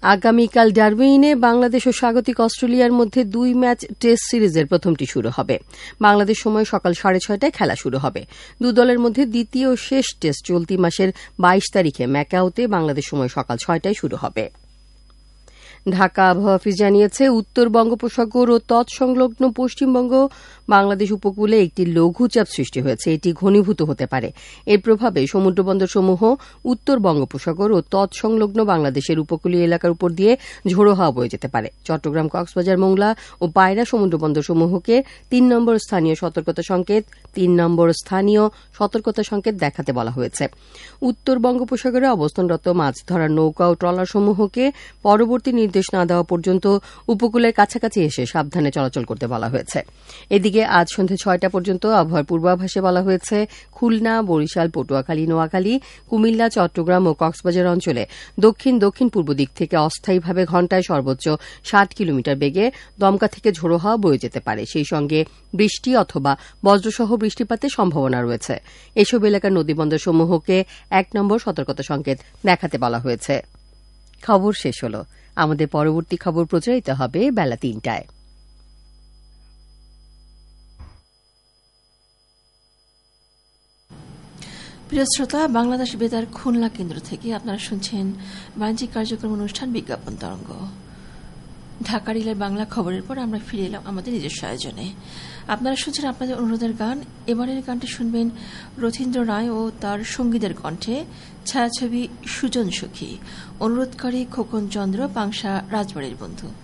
আগামীকাল ডারউইনে বাংলাদেশ ও স্বাগতিক অস্ট্রেলিয়ার মধ্যে 2 ম্যাচ টেস্ট সিরিজের প্রথমটি শুরু হবে। বাংলাদেশ সময় সকাল 6:30টায় খেলা শুরু হবে। দু দলের মধ্যে দ্বিতীয় ও শেষ টেস্ট চলতি মাসের 22 তারিখে ম্যাকাওতে বাংলাদেশ সময় সকাল 6টায় শুরু হবে। ঢাকা আবহাওয়া অফিস জানিয়েছে, উত্তর বঙ্গোপসাগর ও তৎসংলগ্ন পশ্চিমবঙ্গ বাংলাদেশ উপকূলে একটি লঘুচাপ সৃষ্টি হয়েছে। এটি ঘনীভূত হতে পারে। এর প্রভাবে সমুদ্রবন্দরসমূহ উত্তর বঙ্গোপসাগর ও তৎসংলগ্ন বাংলাদেশের উপকূলীয় এলাকার উপর দিয়ে ঝোড়ো হাওয়া বয়ে যেতে পারে। চট্টগ্রাম, কক্সবাজার, মোংলা ও পায়রা সমুদ্রবন্দরসমূহকে 3 নম্বর স্থানীয় সতর্কতা সংকেত দেখাতে বলা হয়েছে। উত্তর বঙ্গোপসাগরে অবস্থানরত মাছ ধরার নৌকা ও ট্রলারসমূহকে পরবর্তী নির্দেশ না দেওয়া পর্যন্ত উপকূলের কাছাকাছি এসে সাবধানে চলাচল করতে বলা হয়েছে। এদিকে আজ সন্ধ্যে 6টা পর্যন্ত আবহাওয়ার পূর্বাভাসে বলা হয়েছে, খুলনা, বরিশাল, পটুয়াখালী, নোয়াখালী, কুমিল্লা, চট্টগ্রাম ও কক্সবাজার অঞ্চলে দক্ষিণ দক্ষিণ পূর্ব দিক থেকে অস্থায়ীভাবে ঘণ্টায় সর্বোচ্চ 60 কিলোমিটার বেগে দমকা থেকে ঝোড়ো হাওয়া বয়ে যেতে পারে। সেই সঙ্গে বৃষ্টি অথবা বজ্রসহ বৃষ্টিপাতের সম্ভাবনা রয়েছে। এসব এলাকার নদীবন্দরসমূহকে 1 নম্বর সতর্কতা সংকেত দেখাতে বলা হয়েছে। খবর শেষ হল। আমাদের পরবর্তী খবর প্রচারিত হবে বেলা 3টায়। প্রিয় শ্রোতা, বাংলাদেশ বেতার খুলনা কেন্দ্র থেকে আপনারা শুনছেন বাণিজ্যিক কার্যক্রম অনুষ্ঠান বিজ্ঞাপন তরঙ্গ। ঢাকা রিলের বাংলা খবরের পর আমরা ফিরে এলাম আমাদের নিজস্ব আয়োজনে। আপনারা শুনছেন আপনাদের অনুরোধের গান। এবারের গানটি শুনবেন রথীন্দ্র রায় ও তার সঙ্গীদের কণ্ঠে, ছায়াছবি সুজন সুখী, অনুরোধকারী খোকন চন্দ্র, পাংশা, রাজবাড়ির বন্ধু।